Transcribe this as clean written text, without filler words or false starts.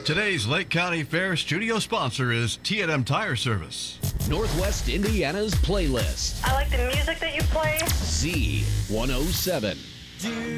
Today's Lake County Fair studio sponsor is T&M Tire Service. Northwest Indiana's playlist. I like the music that you play. Z107.